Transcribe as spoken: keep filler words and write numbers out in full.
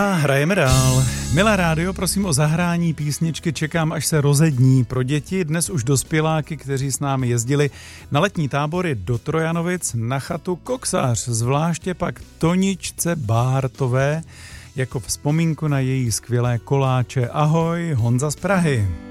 A hrajeme dál. Milé rádio, prosím o zahrání písničky Čekám, až se rozední pro děti, dnes už dospěláky, kteří s námi jezdili na letní tábory do Trojanovic na chatu Koksář, zvláště pak Toničce Bártové, jako vzpomínku na její skvělé koláče. Ahoj, Honza z Prahy.